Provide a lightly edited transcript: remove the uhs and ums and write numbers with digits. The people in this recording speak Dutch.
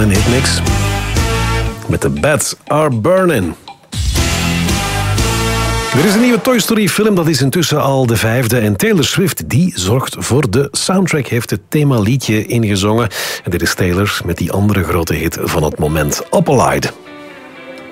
in Hitmix. Met The Bats Are Burning. Er is een nieuwe Toy Story film, dat is intussen al de 5e. En Taylor Swift, die zorgt voor de soundtrack, heeft het themaliedje ingezongen. En dit is Taylor met die andere grote hit van het moment, Up Allied.